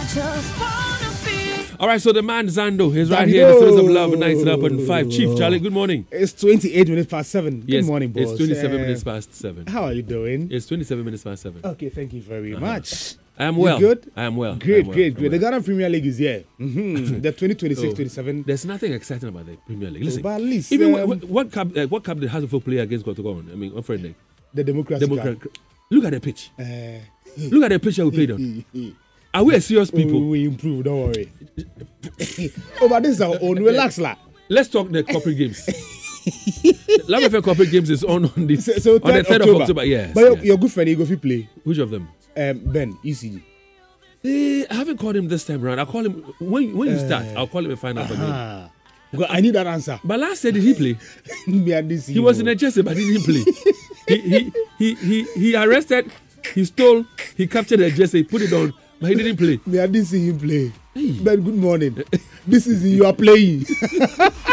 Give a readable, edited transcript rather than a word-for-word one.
All right, so the man Zando is right here. The Stories of Love, 99.5. Chief Charlie, good morning. It's 28 minutes past 7. Yes, Good morning, boss. It's 27 minutes past 7. How are you doing? It's 27 minutes past 7. Okay, thank you very much. I am well. You good? I am well. Great. Well. The Ghana Premier League is here. The 2026-27. There's nothing exciting about the Premier League. Listen, but at least, even what cup did Huddersfield play against Cotton? I mean, what friend? The Democratic Cup. Look at the pitch. Look at the pitch that we played on. Are we a serious people? We improve, don't worry. But this is our own. Relax, la. Let's talk the corporate games. Love FM corporate games is on the on the 3rd of October. Yeah. But your good friend, he go fit play. Which of them? Ben, ECG. I haven't called him this time around. I'll call him when you start. I'll call him and find out for you. Because I need that answer. But last year, did he play? He was in a jersey, but he didn't play. He arrested, he stole, he captured a jersey, put it on, but he didn't play. I didn't see him play. Hey. Ben, good morning. This is you are playing.